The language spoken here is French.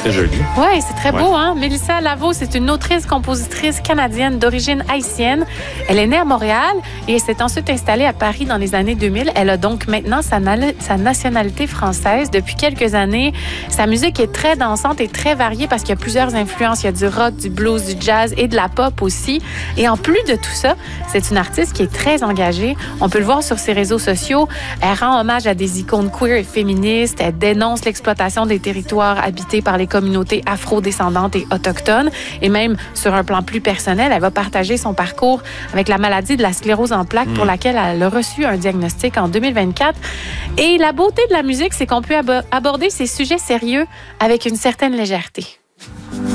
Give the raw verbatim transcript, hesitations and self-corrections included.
très joli. Oui, c'est très beau, Ouais. hein? Mélissa Lavo, c'est une autrice-compositrice canadienne d'origine haïtienne. Elle est née à Montréal et elle s'est ensuite installée à Paris dans les années deux mille. Elle a donc maintenant sa, na- sa nationalité française depuis quelques années. Sa musique est très dansante et très variée parce qu'il y a plusieurs influences. Il y a du rock, du blues, du jazz et de la pop aussi. Et en plus de tout ça, c'est une artiste qui est très engagée. On peut le voir sur ses réseaux sociaux. Elle rend hommage à des icônes queer et féministes. Elle dénonce l'exploitation des territoires habités par les communautés afro-descendantes et autochtones. Et même sur un plan plus personnel, elle va partager son parcours avec la maladie de la sclérose en plaques mmh. pour laquelle elle a reçu un diagnostic en deux mille vingt-quatre. Et la beauté de la musique, c'est qu'on peut ab- aborder ces sujets sérieux avec une certaine légèreté.